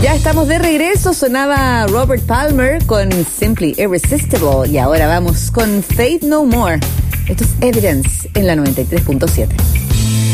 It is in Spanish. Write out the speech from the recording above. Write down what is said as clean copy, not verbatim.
Ya estamos de regreso, sonaba Robert Palmer con Simply Irresistible y ahora vamos con Faith No More. Esto es Evidence en la 93.7.